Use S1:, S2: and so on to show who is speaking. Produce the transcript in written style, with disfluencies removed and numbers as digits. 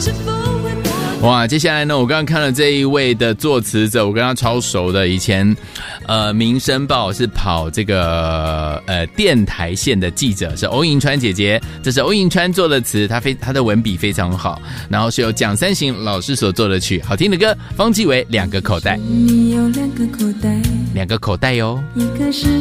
S1: 哇，接下来呢，我刚刚看了这一位的作词者，我跟他超熟的，以前民生报是跑这个电台线的记者，是欧银川姐姐，这是欧银川做的词，她的文笔非常好，然后是由蒋三行老师所做的曲，好听的歌，方季韦两个口袋，
S2: 你有两个口袋，
S1: 两个口袋哟，
S2: 一个是